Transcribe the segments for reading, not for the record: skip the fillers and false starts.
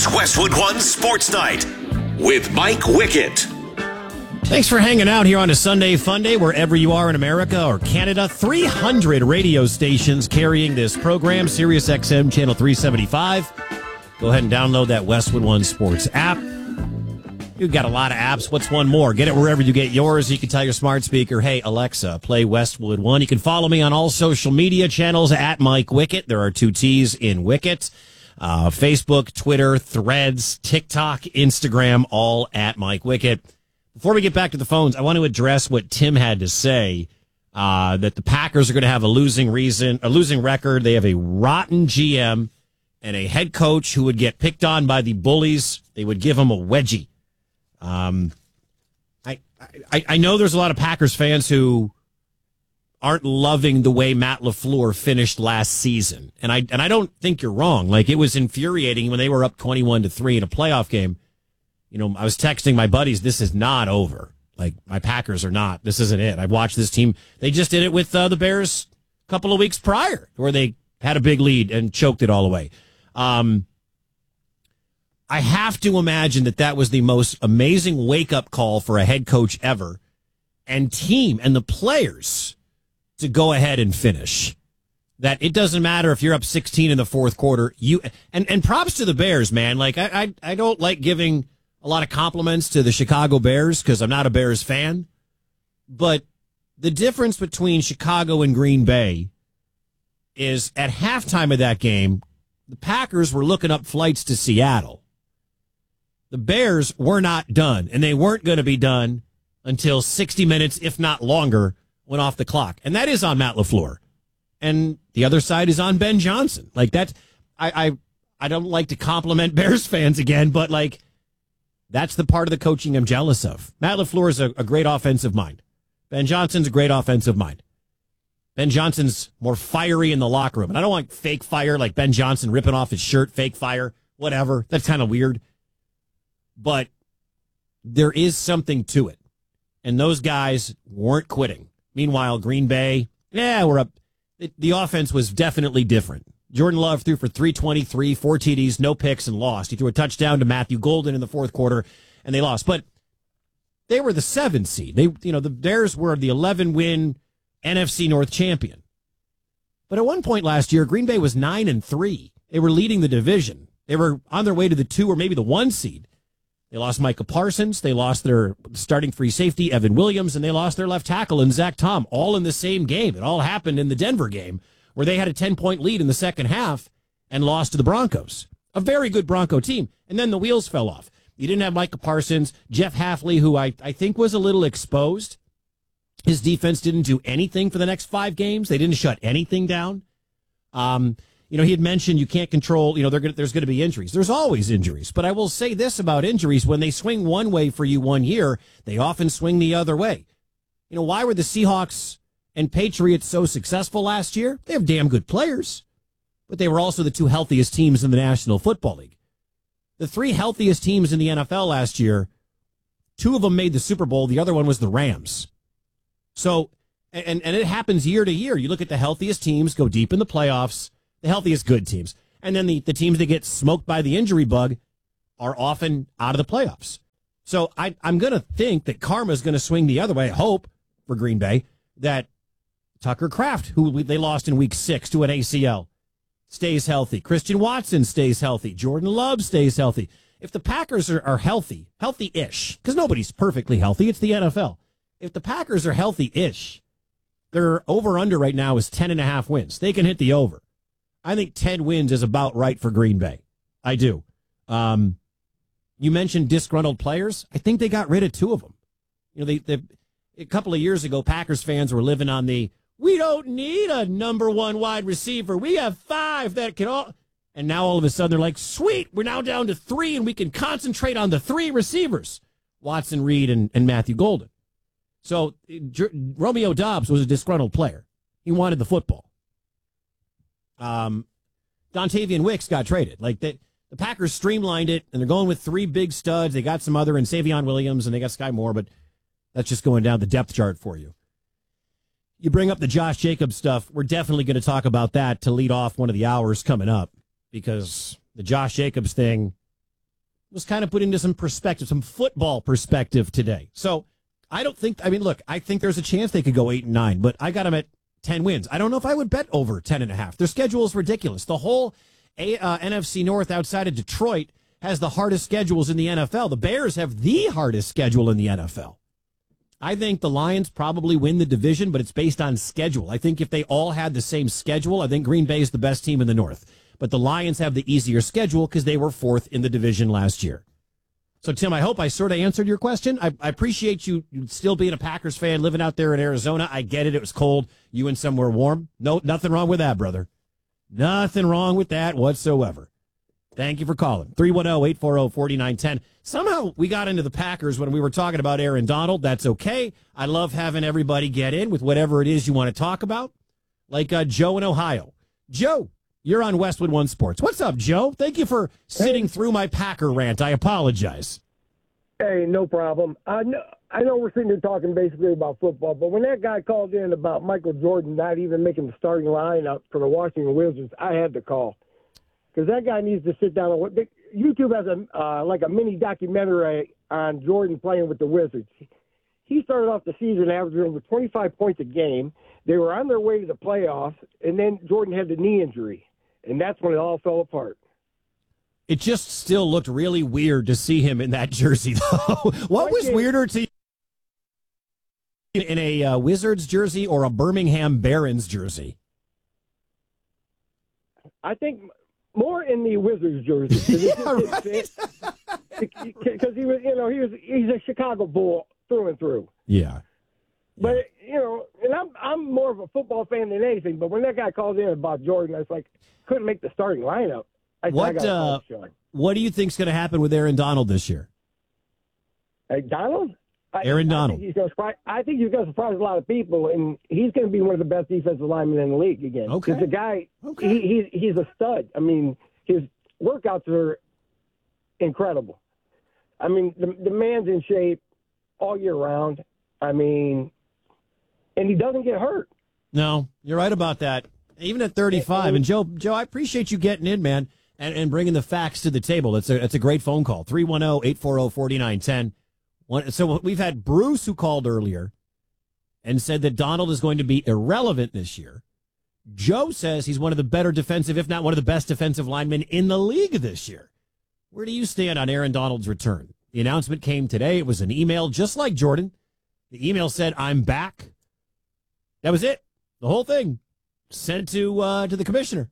It's Westwood One Sports Night with Mike Wickett. Thanks for hanging out here on a Sunday Fun Day, wherever you are in America or Canada. 300 radio stations carrying this program, Sirius XM Channel 375. Go ahead and download that Westwood One Sports app. You've got a lot of apps. What's one more? Get it wherever you get yours. You can tell your smart speaker, hey, Alexa, play Westwood One. You can follow me on all social media channels at Mike Wickett. There are 2 T's in Wickett. Facebook, Twitter, Threads, TikTok, Instagram, all at Mike Wickett. Before we get back to the phones, I want to address what Tim had to say, that the Packers are going to have a losing record. They have a rotten GM and a head coach who would get picked on by the bullies. They would give him a wedgie. I know there's a lot of Packers fans who aren't loving the way Matt LaFleur finished last season. And I don't think you're wrong. Like, it was infuriating when they were up 21-3 in a playoff game. You know, I was texting my buddies, this is not over. Like, my Packers are not. This isn't it. I've watched this team. They just did it with the Bears a couple of weeks prior, where they had a big lead and choked it all away. I have to imagine that was the most amazing wake-up call for a head coach ever, and team and the players to go ahead and finish. That it doesn't matter if you're up 16 in the fourth quarter. And props to the Bears, man. Like, I don't like giving a lot of compliments to the Chicago Bears because I'm not a Bears fan. But the difference between Chicago and Green Bay is at halftime of that game, the Packers were looking up flights to Seattle. The Bears were not done, and they weren't going to be done until 60 minutes, if not longer, went off the clock. And that is on Matt LaFleur. And the other side is on Ben Johnson. Like, that, I don't like to compliment Bears fans again, but, like, that's the part of the coaching I'm jealous of. Matt LaFleur is a great offensive mind. Ben Johnson's a great offensive mind. Ben Johnson's more fiery in the locker room. And I don't want fake fire, like Ben Johnson ripping off his shirt, fake fire, whatever. That's kind of weird. But there is something to it. And those guys weren't quitting. Meanwhile, Green Bay, we're up. The offense was definitely different. Jordan Love threw for 323, 4 TDs, no picks, and lost. He threw a touchdown to Matthew Golden in the fourth quarter, and they lost. But they were the 7 seed. The Bears were the 11-win NFC North champion. But at one point last year, Green Bay was 9-3. They were leading the division. They were on their way to the 2 or maybe the 1 seed. They lost Micah Parsons. They lost their starting free safety, Evan Williams, and they lost their left tackle, and Zach Tom, all in the same game. It all happened in the Denver game, where they had a 10-point lead in the second half and lost to the Broncos. A very good Bronco team. And then the wheels fell off. You didn't have Micah Parsons. Jeff Hafley, who I think was a little exposed. His defense didn't do anything for the next 5 games. They didn't shut anything down. He had mentioned you can't control, there's going to be injuries. There's always injuries. But I will say this about injuries. When they swing one way for you one year, they often swing the other way. Why were the Seahawks and Patriots so successful last year? They have damn good players, but they were also the 2 healthiest teams in the National Football League. The 3 healthiest teams in the NFL last year, 2 of them made the Super Bowl. The other one was the Rams. So, and it happens year to year. You look at the healthiest teams go deep in the playoffs, the healthiest good teams. And then the teams that get smoked by the injury bug are often out of the playoffs. So I'm going to think that karma is going to swing the other way. I hope for Green Bay that Tucker Kraft, who they lost in week 6 to an ACL, stays healthy. Christian Watson stays healthy. Jordan Love stays healthy. If the Packers are healthy-ish, because nobody's perfectly healthy, it's the NFL. If the Packers are healthy-ish, their over-under right now is 10.5 wins. They can hit the over. I think 10 wins is about right for Green Bay. I do. You mentioned disgruntled players. I think they got rid of 2 of them. A couple of years ago, Packers fans were living on we don't need a number 1 wide receiver. We have 5 that can all. And now all of a sudden they're like, sweet, we're now down to 3 and we can concentrate on the 3 receivers, Watson, Reed, and Matthew Golden. So Romeo Doubs was a disgruntled player. He wanted the football. Dontavian Wicks got traded. Like, the Packers streamlined it, and they're going with 3 big studs. They got some other, and Savion Williams, and they got Sky Moore, but that's just going down the depth chart for you. You bring up the Josh Jacobs stuff. We're definitely going to talk about that to lead off one of the hours coming up, because the Josh Jacobs thing, was kind of put into some perspective, some football perspective today. So I think there's a chance they could go 8-9, but I got them at 10 wins. I don't know if I would bet over 10.5. Their schedule is ridiculous. The whole NFC North outside of Detroit has the hardest schedules in the NFL. The Bears have the hardest schedule in the NFL. I think the Lions probably win the division, but it's based on schedule. I think if they all had the same schedule, I think Green Bay is the best team in the North. But the Lions have the easier schedule because they were fourth in the division last year. So, Tim, I hope I sort of answered your question. I appreciate you still being a Packers fan, living out there in Arizona. I get it. It was cold. You in somewhere warm. No, nothing wrong with that, brother. Nothing wrong with that whatsoever. Thank you for calling. 310-840-4910. Somehow we got into the Packers when we were talking about Aaron Donald. That's okay. I love having everybody get in with whatever it is you want to talk about. Like Joe in Ohio. Joe, you're on Westwood One Sports. What's up, Joe? Thank you for sitting through my Packer rant. I apologize. Hey, no problem. I know we're sitting here talking basically about football, but when that guy called in about Michael Jordan not even making the starting lineup for the Washington Wizards, I had to call. Because that guy needs to sit down and YouTube has a mini documentary on Jordan playing with the Wizards. He started off the season averaging over 25 points a game. They were on their way to the playoffs, and then Jordan had the knee injury, and that's when it all fell apart. It just still looked really weird to see him in that jersey, though. What was weirder to you, in a Wizards jersey or a Birmingham Barons jersey? I think more in the Wizards jersey. Because he's a Chicago Bull through and through. Yeah. But, and I'm more of a football fan than anything, but when that guy called in about Jordan, I was like, couldn't make the starting lineup. What do you think's going to happen with Aaron Donald this year? Donald? Aaron Donald. I think he's going to surprise a lot of people, and he's going to be one of the best defensive linemen in the league again. Okay. Because the guy, he's a stud. I mean, his workouts are incredible. I mean, the man's in shape all year round. I mean, and he doesn't get hurt. No, you're right about that. Even at 35. And Joe, I appreciate you getting in, man, and bringing the facts to the table. It's a great phone call. 310-840-4910. So we've had Bruce, who called earlier and said that Donald is going to be irrelevant this year. Joe says he's one of the better defensive, if not one of the best defensive linemen in the league this year. Where do you stand on Aaron Donald's return? The announcement came today. It was an email, just like Jordan. The email said, "I'm back." That was it. The whole thing. Sent to the commissioner.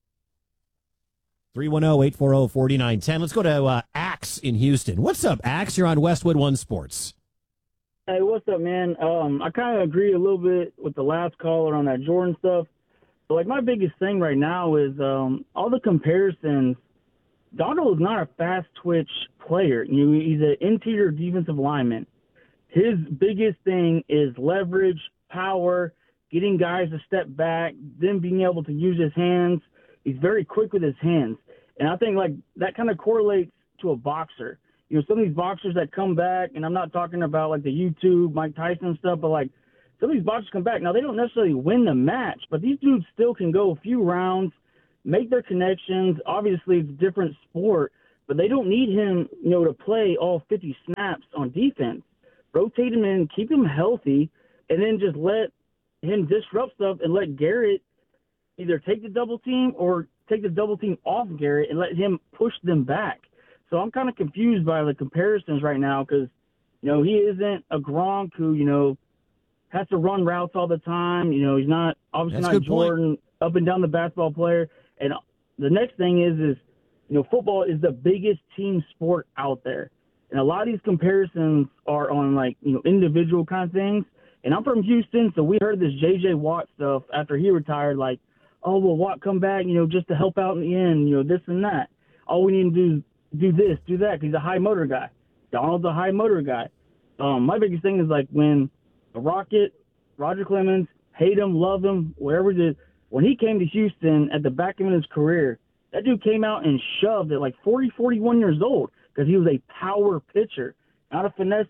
310-840-4910. Let's go to Axe in Houston. What's up, Axe? You're on Westwood One Sports. Hey, what's up, man? I kind of agree a little bit with the last caller on that Jordan stuff. But, my biggest thing right now is all the comparisons. Donald is not a fast-twitch player. He's an interior defensive lineman. His biggest thing is leverage, power, getting guys to step back, then being able to use his hands. He's very quick with his hands. And I think, that kind of correlates to a boxer. Some of these boxers that come back, and I'm not talking about, the YouTube, Mike Tyson stuff, but, some of these boxers come back. Now, they don't necessarily win the match, but these dudes still can go a few rounds, make their connections. Obviously, it's a different sport, but they don't need him, to play all 50 snaps on defense. Rotate him in, keep him healthy, and then just let him disrupt stuff and let Garrett either take the double team or take the double team off Garrett and let him push them back. So I'm kind of confused by the comparisons right now because, he isn't a Gronk who, has to run routes all the time. He's not obviously not Jordan, up and down the basketball player. And the next thing is football is the biggest team sport out there. And a lot of these comparisons are on individual kind of things. And I'm from Houston, so we heard this J.J. Watt stuff after he retired, Watt come back, just to help out in the end, this and that. All we need to do is do this, do that, because he's a high motor guy. Donald's a high motor guy. My biggest thing is when the Rocket, Roger Clemens, hate him, love him, wherever it is, when he came to Houston at the back end of his career, that dude came out and shoved at 40, 41 years old because he was a power pitcher, not a finesse,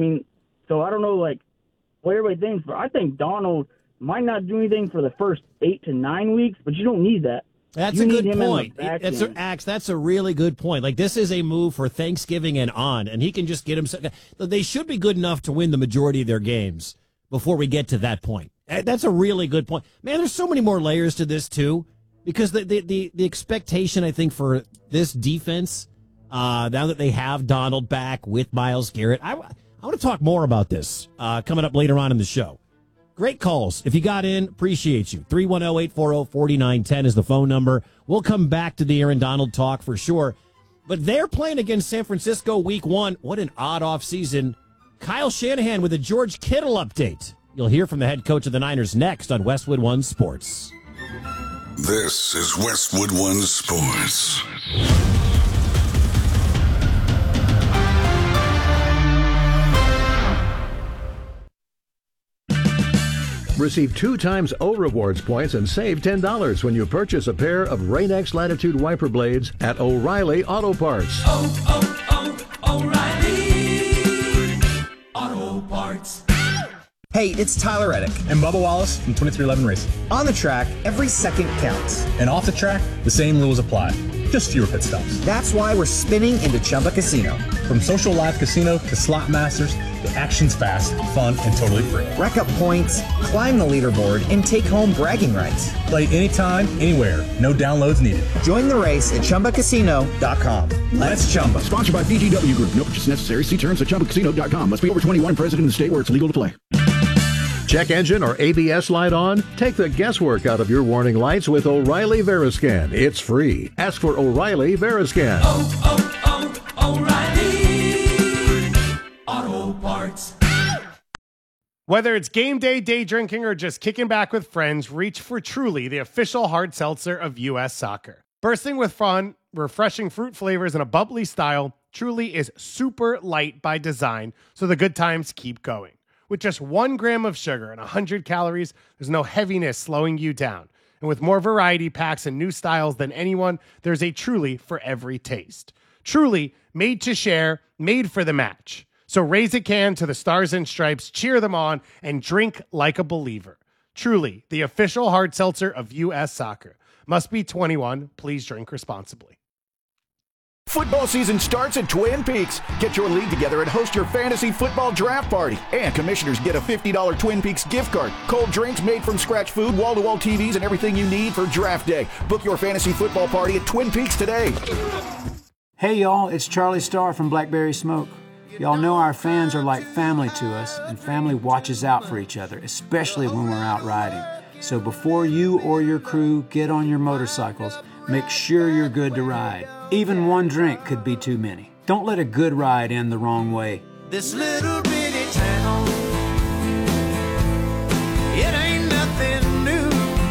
So I don't know, what everybody thinks, but I think Donald might not do anything for the first 8 to 9 weeks, but you don't need that. That's a good point. That's a really good point. Like, this is a move for Thanksgiving and on, and he can just get himself. They should be good enough to win the majority of their games before we get to that point. That's a really good point. Man, there's so many more layers to this, too, because the expectation, I think, for this defense, now that they have Donald back with Myles Garrett, I want to talk more about this coming up later on in the show. Great calls. If you got in, appreciate you. 310-840-4910 is the phone number. We'll come back to the Aaron Donald talk for sure. But they're playing against San Francisco week 1. What an odd offseason. Kyle Shanahan with a George Kittle update. You'll hear from the head coach of the Niners next on Westwood One Sports. This is Westwood One Sports. Receive 2 times O Rewards points and save $10 when you purchase a pair of Rain-X Latitude wiper blades at O'Reilly Auto Parts. O'Reilly Auto Parts. Hey, it's Tyler Reddick and Bubba Wallace from 2311 Racing. On the track, every second counts. And off the track, the same rules apply. Just fewer pit stops. That's why we're spinning into Chumba Casino. From social live casino to slot masters, the action's fast, fun, and totally free. Rack up points, climb the leaderboard, and take home bragging rights. Play anytime, anywhere. No downloads needed. Join the race at ChumbaCasino.com. Let's Chumba. Sponsored by VGW Group. No purchase necessary. See terms at ChumbaCasino.com. Must be over 21, present in the state where it's legal to play. Check engine or ABS light on? Take the guesswork out of your warning lights with O'Reilly Veriscan. It's free. Ask for O'Reilly Veriscan. O'Reilly Auto Parts. Whether it's game day, day drinking, or just kicking back with friends, reach for Truly, the official hard seltzer of U.S. Soccer. Bursting with fun, refreshing fruit flavors, and a bubbly style, Truly is super light by design, so the good times keep going. With just 1 gram of sugar and 100 calories, there's no heaviness slowing you down. And with more variety packs and new styles than anyone, there's a Truly for every taste. Truly, made to share, made for the match. So raise a can to the Stars and Stripes, cheer them on, and drink like a believer. Truly, the official hard seltzer of U.S. Soccer. Must be 21. Please drink responsibly. Football season starts at Twin Peaks. Get your league together and host your fantasy football draft party. And commissioners get a $50 Twin Peaks gift card. Cold drinks, made from scratch food, wall-to-wall TVs, and everything you need for draft day. Book your fantasy football party at Twin Peaks today. Hey y'all, it's Charlie Starr from Blackberry Smoke. Y'all know our fans are like family to us, and family watches out for each other, especially when we're out riding. So before you or your crew get on your motorcycles, make sure you're good to ride. Even 1 drink could be too many. Don't let a good ride end the wrong way. This little bitty town, it ain't nothing new.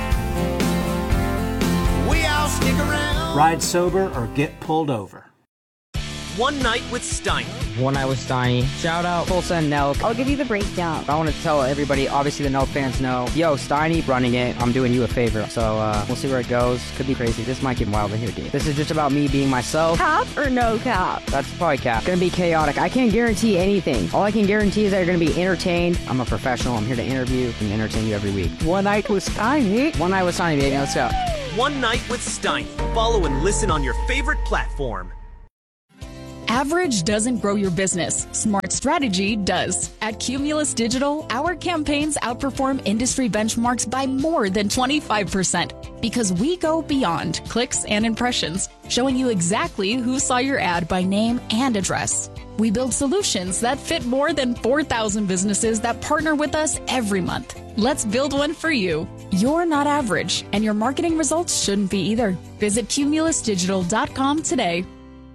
We all stick around. Ride sober or get pulled over. One Night with Steiny. One Night with Steiny. Shout out Tulsa and Nelk. I'll give you the breakdown. I want to tell everybody, obviously the Nelk fans know, yo, Steiny running it, I'm doing you a favor. So we'll see where it goes. Could be crazy. This might get wild in here, dude. This is just about me being myself. Cap or no cap? That's probably cap. Gonna be chaotic. I can't guarantee anything. All I can guarantee is that you're gonna be entertained. I'm a professional. I'm here to interview and entertain you every week. One Night with Steiny. One Night with Steiny, baby. Let's go. One Night with Steiny. Follow and listen on your favorite platform. Average doesn't grow your business. Smart strategy does. At Cumulus Digital, our campaigns outperform industry benchmarks by more than 25% because we go beyond clicks and impressions, showing you exactly who saw your ad by name and address. We build solutions that fit more than 4,000 businesses that partner with us every month. Let's build one for you. You're not average, and your marketing results shouldn't be either. Visit cumulusdigital.com today.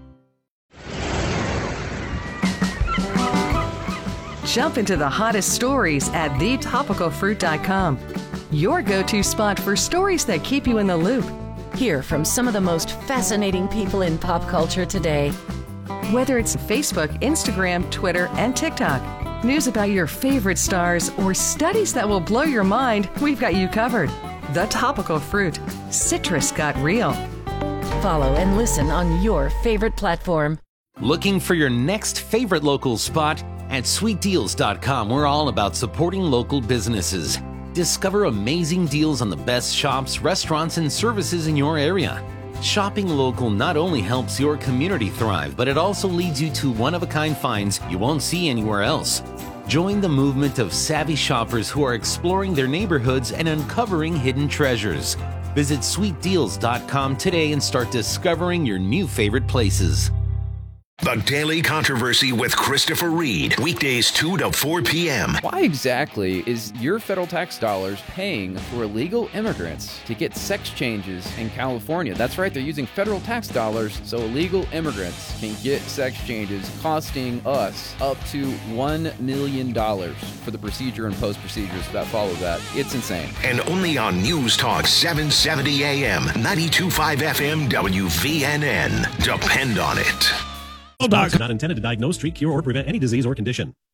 Jump into the hottest stories at thetopicalfruit.com. Your go-to spot for stories that keep you in the loop. Hear from some of the most fascinating people in pop culture today. Whether it's Facebook, Instagram, Twitter, and TikTok, news about your favorite stars, or studies that will blow your mind, we've got you covered. The Topical Fruit. Citrus got real. Follow and listen on your favorite platform. Looking for your next favorite local spot? At sweetdeals.com, we're all about supporting local businesses. Discover amazing deals on the best shops, restaurants, and services in your area. Shopping local not only helps your community thrive, but it also leads you to one-of-a-kind finds you won't see anywhere else. Join the movement of savvy shoppers who are exploring their neighborhoods and uncovering hidden treasures. Visit sweetdeals.com today and start discovering your new favorite places. The Daily Controversy with Christopher Reed. Weekdays 2 to 4 p.m. Why exactly is your federal tax dollars paying for illegal immigrants to get sex changes in California? That's right, they're using federal tax dollars so illegal immigrants can get sex changes, costing us up to $1 million for the procedure and post-procedures that follow that. It's insane. And only on News Talk 770 AM, 92.5 FM, WVNN. Depend on it. Dogs are not intended to diagnose, treat, cure, or prevent any disease or condition.